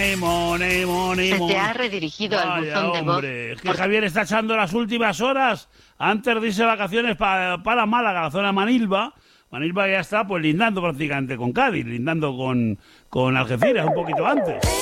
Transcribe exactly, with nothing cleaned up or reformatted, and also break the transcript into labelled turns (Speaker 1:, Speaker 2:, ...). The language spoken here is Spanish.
Speaker 1: money, money, money,
Speaker 2: Se
Speaker 1: money.
Speaker 2: te ha redirigido al
Speaker 1: Vaya,
Speaker 2: buzón de voz.
Speaker 1: hombre, es que Javier está echando las últimas horas antes de irse de vacaciones pa, para Málaga, la zona de Manilva. Manilva ya está pues lindando prácticamente con Cádiz, lindando con, con Algeciras un poquito antes.